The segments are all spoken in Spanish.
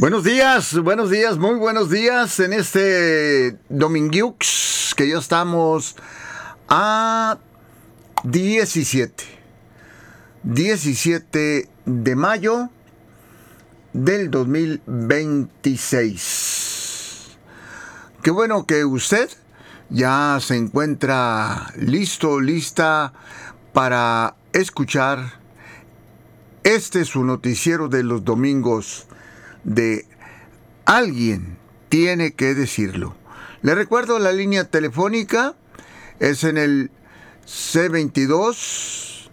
Buenos días, muy buenos días en este Dominguix, que ya estamos a 17 de mayo del 2026. Qué bueno que usted ya se encuentra lista para escuchar su noticiero de los domingos de Alguien Tiene que Decirlo. Le recuerdo, la línea telefónica es en el C22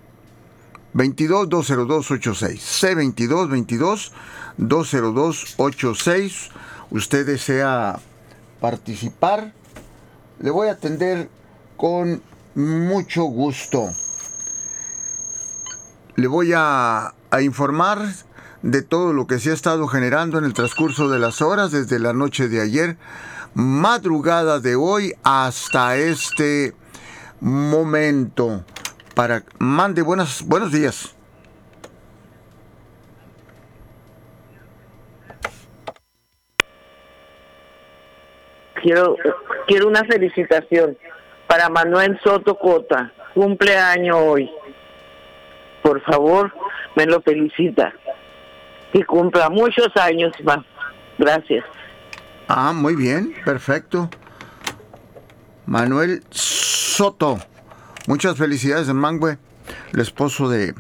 20286. C22 20286. Usted desea participar, le voy a atender con mucho gusto. Le voy a informar de todo lo que se ha estado generando en el transcurso de las horas, desde la noche de ayer, madrugada de hoy, hasta este momento. Mande buenos días. Quiero una felicitación para Manuel Soto Cota, cumpleaños hoy. Por favor, me lo felicita. Y cumpla muchos años más. Gracias. Muy bien, perfecto. Manuel Soto. Muchas felicidades, Mangue, el esposo de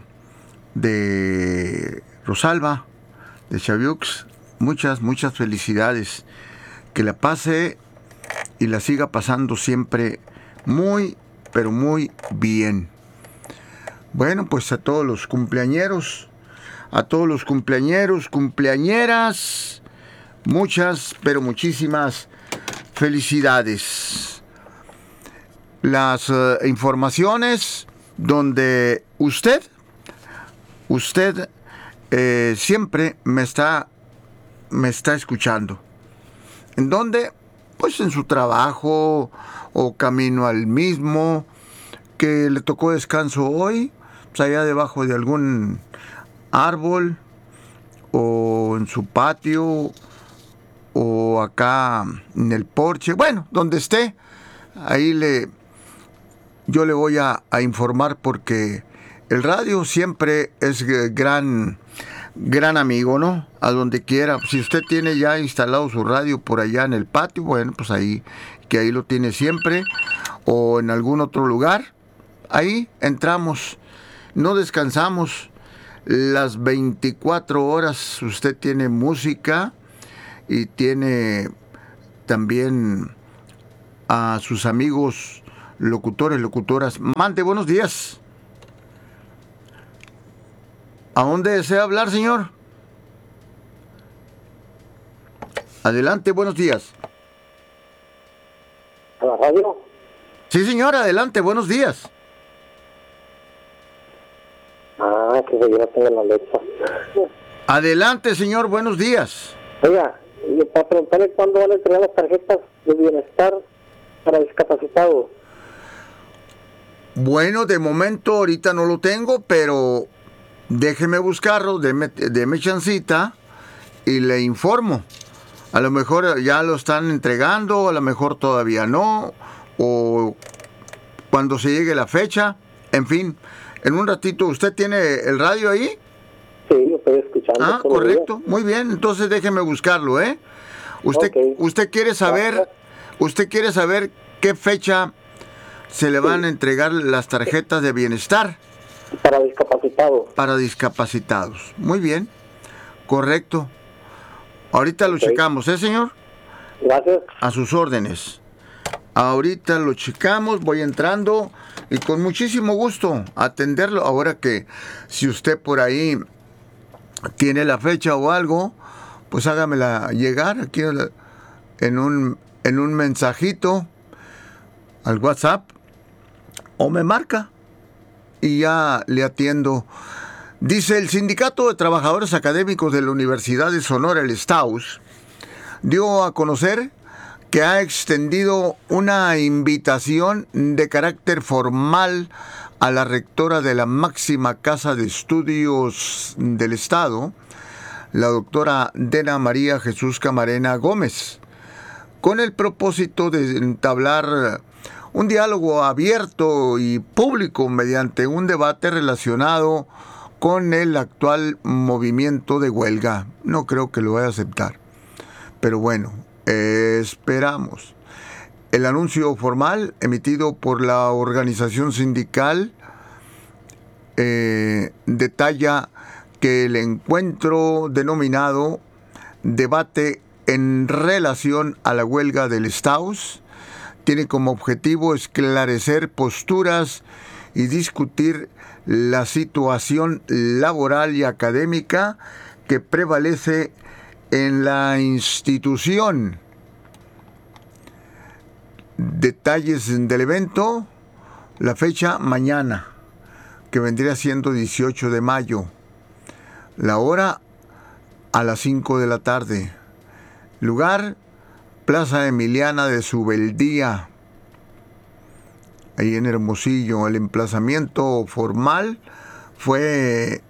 Rosalba, de Chaviux. Muchas felicidades. Que la pase y la siga pasando siempre muy, pero muy bien. Bueno, pues a todos los cumpleañeros, cumpleañeras, muchas, pero muchísimas felicidades. Las informaciones donde usted siempre me está escuchando. ¿En dónde? Pues en su trabajo o camino al mismo, que le tocó descanso hoy, pues allá debajo de algún árbol, o en su patio, o acá en el porche, bueno, donde esté, ahí yo le voy a informar, porque el radio siempre es gran amigo, ¿no? A donde quiera. Si usted tiene ya instalado su radio por allá en el patio, bueno, pues ahí lo tiene siempre, o en algún otro lugar, ahí entramos, no descansamos. Las 24 horas usted tiene música y tiene también a sus amigos locutores, locutoras. Mande, buenos días. ¿A dónde desea hablar, señor? Adelante, buenos días. ¿A la radio? Sí, señor, adelante, buenos días. Que yo tengo la letra. Adelante, señor, buenos días. Oiga, para preguntarle cuándo van a entregar las tarjetas de bienestar para discapacitados. Bueno, de momento ahorita no lo tengo, pero déjeme buscarlo, deme chancita y le informo. A lo mejor ya lo están entregando, a lo mejor todavía no, o cuando se llegue la fecha, en fin. En un ratito, ¿usted tiene el radio ahí? Sí, lo estoy escuchando. Correcto, muy bien, entonces déjeme buscarlo, ¿eh? Usted quiere saber qué fecha se le van a entregar las tarjetas de bienestar. Para discapacitados. Para discapacitados, muy bien, correcto. Ahorita lo checamos, señor? Gracias. A sus órdenes. Ahorita lo checamos, voy entrando y con muchísimo gusto atenderlo. Ahora que si usted por ahí tiene la fecha o algo, pues hágamela llegar aquí en un mensajito al WhatsApp o me marca y ya le atiendo. Dice: el Sindicato de Trabajadores Académicos de la Universidad de Sonora, el STAUS, dio a conocer que ha extendido una invitación de carácter formal a la rectora de la máxima casa de estudios del Estado, la doctora Dena María Jesús Camarena Gómez, con el propósito de entablar un diálogo abierto y público mediante un debate relacionado con el actual movimiento de huelga. No creo que lo vaya a aceptar, pero bueno, esperamos. El anuncio formal emitido por la organización sindical detalla que el encuentro denominado Debate en relación a la huelga del Staus tiene como objetivo esclarecer posturas y discutir la situación laboral y académica que prevalece en la institución. Detalles del evento: la fecha mañana, que vendría siendo 18 de mayo. La hora a las 5 de la tarde. Lugar: Plaza Emiliana de Subeldía, ahí en Hermosillo. El emplazamiento formal fue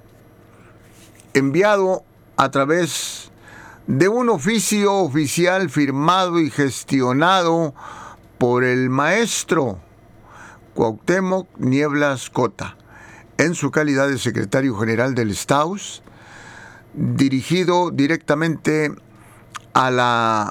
enviado a través de un oficio oficial firmado y gestionado por el maestro Cuauhtémoc Nieblas Cota, en su calidad de secretario general del Staus, dirigido directamente a la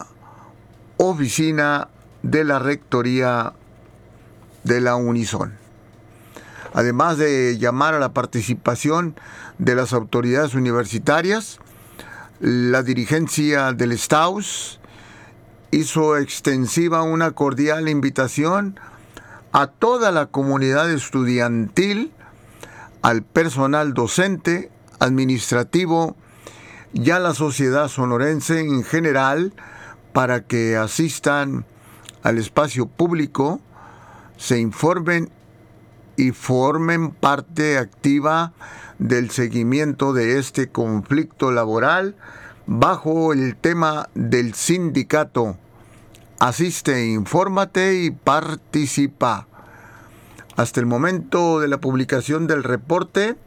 oficina de la Rectoría de la Unison. Además de llamar a la participación de las autoridades universitarias, la dirigencia del Staus hizo extensiva una cordial invitación a toda la comunidad estudiantil, al personal docente, administrativo y a la sociedad sonorense en general para que asistan al espacio público, se informen y formen parte activa del seguimiento de este conflicto laboral bajo el tema del sindicato. Asiste, infórmate y participa. Hasta el momento de la publicación del reporte,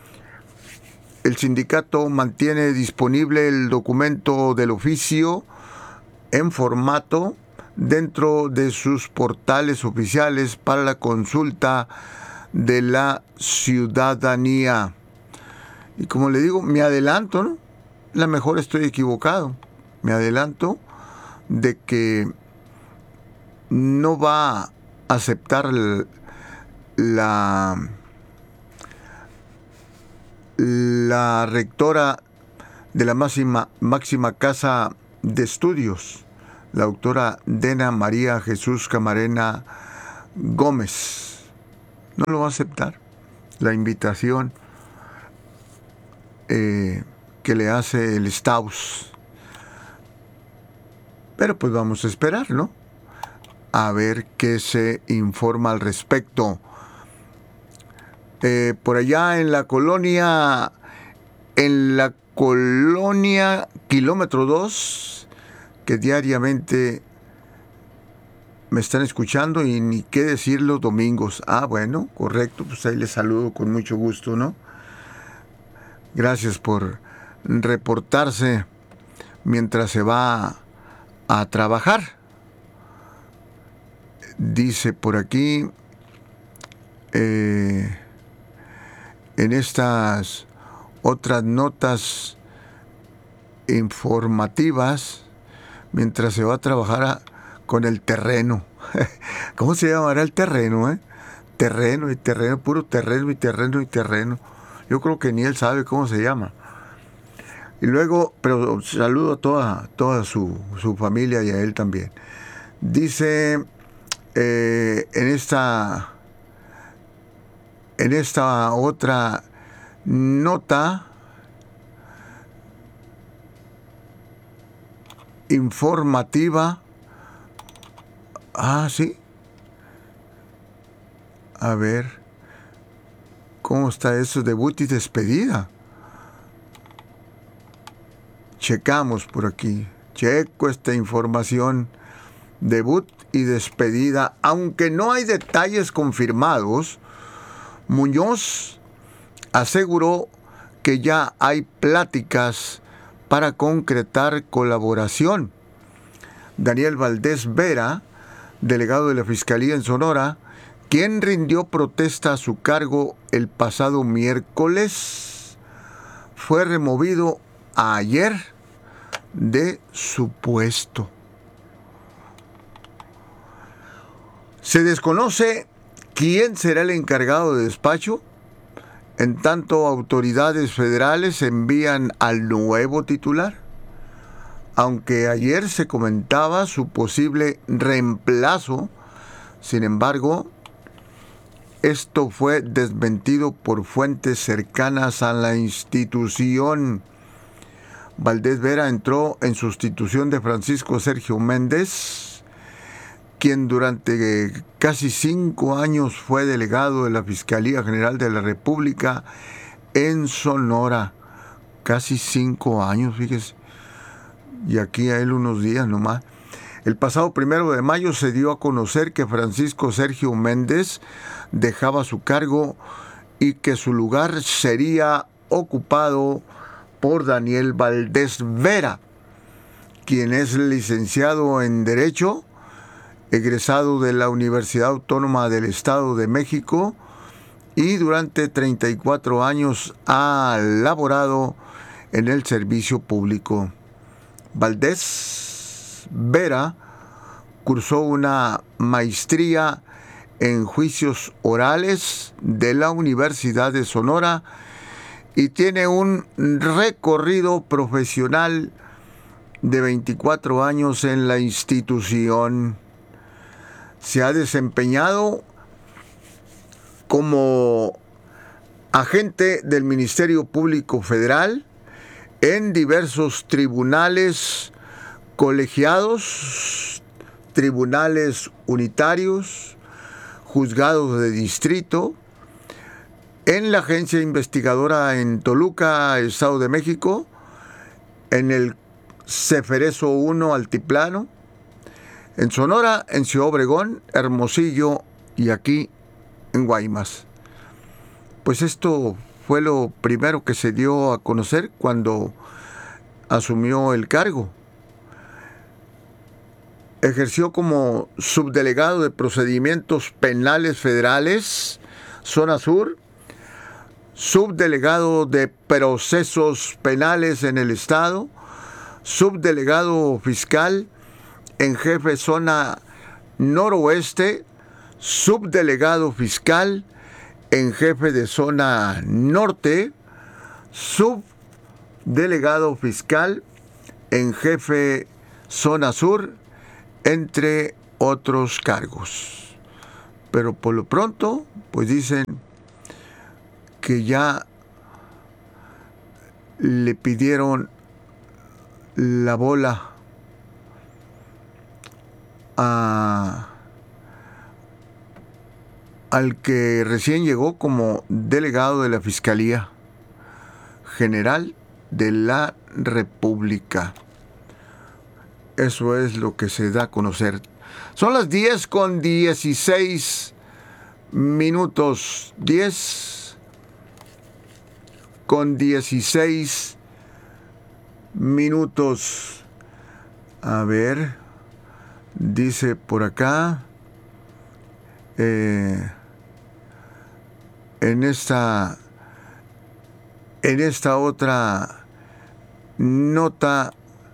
el sindicato mantiene disponible el documento del oficio en formato dentro de sus portales oficiales para la consulta de la ciudadanía. Y como le digo, me adelanto, ¿no? A lo mejor estoy equivocado. Me adelanto de que no va a aceptar la rectora de la máxima casa de estudios, la doctora Dena María Jesús Camarena Gómez. No lo va a aceptar la invitación que le hace el Staus. Pero pues vamos a esperar, ¿no? A ver qué se informa al respecto. Por allá en la colonia Kilómetro 2, que diariamente me están escuchando y ni qué decir los domingos. Ah, bueno, correcto, pues ahí les saludo con mucho gusto, ¿no? Gracias por reportarse mientras se va a trabajar. Dice por aquí, en estas otras notas informativas, mientras se va a trabajar con el terreno. ¿Cómo se llamará el terreno, Terreno y terreno, puro terreno y terreno y terreno. Yo creo que ni él sabe cómo se llama. Y luego, pero saludo a toda su familia y a él también. Dice en esta otra nota informativa. Ah, sí. A ver, ¿cómo está eso? Debut y despedida. Checamos por aquí. Checo esta información. Debut y despedida. Aunque no hay detalles confirmados, Muñoz aseguró que ya hay pláticas para concretar colaboración. Daniel Valdés Vera, delegado de la Fiscalía en Sonora, quien rindió protesta a su cargo el pasado miércoles, fue removido ayer de su puesto. Se desconoce quién será el encargado de despacho, en tanto autoridades federales envían al nuevo titular, aunque ayer se comentaba su posible reemplazo. Sin embargo, esto fue desmentido por fuentes cercanas a la institución. Valdés Vera entró en sustitución de Francisco Sergio Méndez, quien durante casi 5 años fue delegado de la Fiscalía General de la República en Sonora. Casi 5 años, fíjese. Y aquí a él unos días nomás. El pasado 1 de mayo se dio a conocer que Francisco Sergio Méndez dejaba su cargo y que su lugar sería ocupado por Daniel Valdés Vera, quien es licenciado en Derecho, egresado de la Universidad Autónoma del Estado de México y durante 34 años ha laborado en el servicio público. Valdés Vera cursó una maestría en juicios orales de la Universidad de Sonora y tiene un recorrido profesional de 24 años en la institución. Se ha desempeñado como agente del Ministerio Público Federal en diversos tribunales colegiados, tribunales unitarios, juzgados de distrito, en la agencia investigadora en Toluca, Estado de México, en el Ceferezo 1 Altiplano, en Sonora, en Ciudad Obregón, Hermosillo y aquí en Guaymas. Pues esto fue lo primero que se dio a conocer cuando asumió el cargo. Ejerció como subdelegado de Procedimientos Penales Federales, Zona Sur, subdelegado de Procesos Penales en el Estado, subdelegado fiscal en jefe Zona Noroeste, subdelegado fiscal en jefe de Zona Norte, subdelegado fiscal en jefe Zona Sur, entre otros cargos. Pero por lo pronto, pues dicen que ya le pidieron la bola al que recién llegó como delegado de la Fiscalía General de la República. Eso es lo que se da a conocer. Son las 10:16. 10:16. A ver, dice por acá, en esta otra nota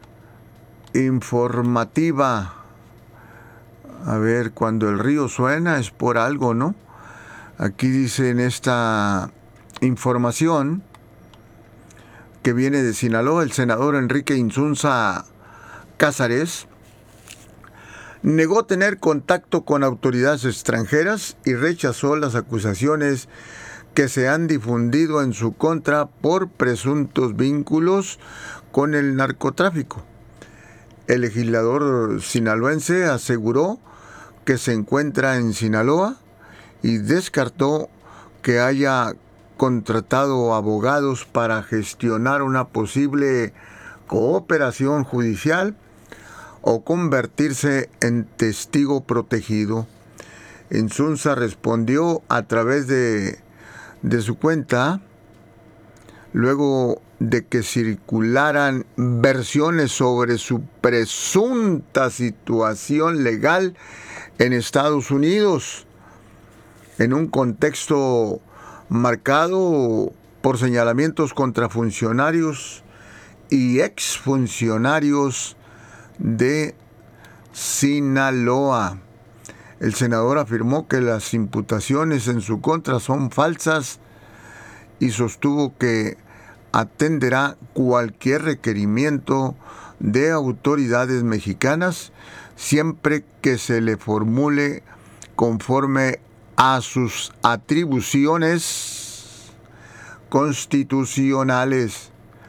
informativa, a ver, cuando el río suena es por algo, ¿no? Aquí dice en esta información que viene de Sinaloa, el senador Enrique Insunza Cázares negó tener contacto con autoridades extranjeras y rechazó las acusaciones que se han difundido en su contra por presuntos vínculos con el narcotráfico. El legislador sinaloense aseguró que se encuentra en Sinaloa y descartó que haya contratado abogados para gestionar una posible cooperación judicial o convertirse en testigo protegido. Insunza respondió a través de su cuenta, luego de que circularan versiones sobre su presunta situación legal en Estados Unidos, en un contexto marcado por señalamientos contra funcionarios y exfuncionarios de Sinaloa. El senador afirmó que las imputaciones en su contra son falsas y sostuvo que atenderá cualquier requerimiento de autoridades mexicanas siempre que se le formule conforme a sus atribuciones constitucionales.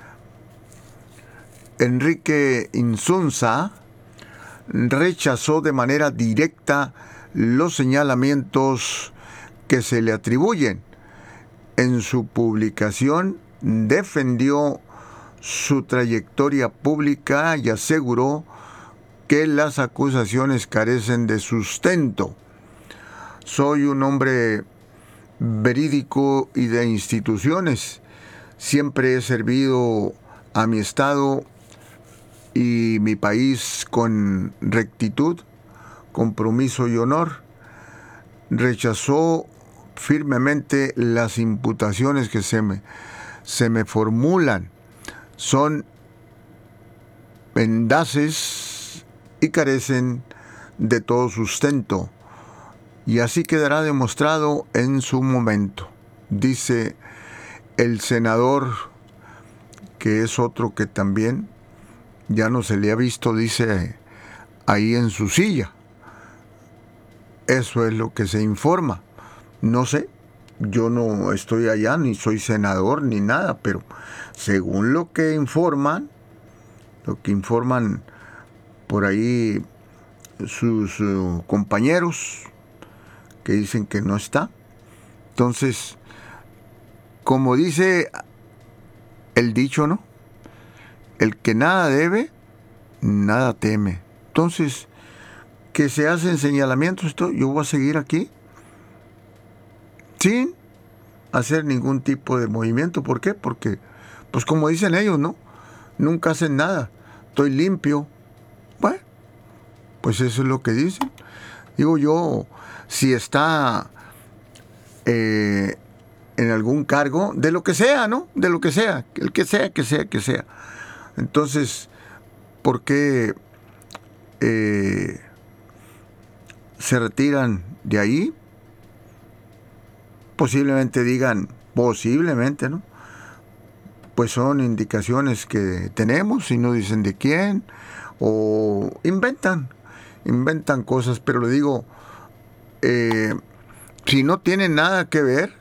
Enrique Insunza rechazó de manera directa los señalamientos que se le atribuyen. En su publicación defendió su trayectoria pública y aseguró que las acusaciones carecen de sustento. Soy un hombre verídico y de instituciones. Siempre he servido a mi estado y mi país con rectitud, compromiso y honor. Rechazó firmemente las imputaciones que se me formulan. Son mendaces y carecen de todo sustento. Y así quedará demostrado en su momento, dice el senador, que es otro que también ya no se le ha visto, dice, ahí en su silla. Eso es lo que se informa. No sé, yo no estoy allá, ni soy senador, ni nada, pero según lo que informan por ahí sus compañeros, que dicen que no está. Entonces, como dice el dicho, ¿no? El que nada debe, nada teme. Entonces, que se hacen señalamientos, yo voy a seguir aquí sin hacer ningún tipo de movimiento. ¿Por qué? Porque, pues como dicen ellos, ¿no? Nunca hacen nada. Estoy limpio. Bueno, pues eso es lo que dicen. Digo yo, si está en algún cargo, de lo que sea, ¿no? De lo que sea, el que sea. Entonces, ¿por qué se retiran de ahí? Posiblemente digan, ¿no? Pues son indicaciones que tenemos y no dicen de quién, o inventan cosas, pero le digo, si no tienen nada que ver,